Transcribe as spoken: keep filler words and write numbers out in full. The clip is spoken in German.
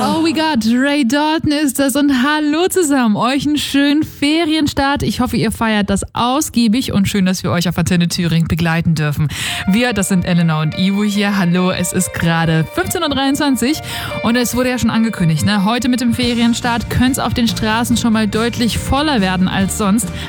Oh, we got Ray Dalton ist das und hallo zusammen, euch einen schönen Ferienstart. Ich hoffe, ihr feiert das ausgiebig und schön, dass wir euch auf Antenne Thüringen begleiten dürfen. Wir, das sind Elena und Ivo hier. Hallo, es ist gerade fünfzehn Uhr dreiundzwanzig und es wurde ja schon angekündigt, ne? Heute mit dem Ferienstart könnte es auf den Straßen schon mal deutlich voller werden als sonst.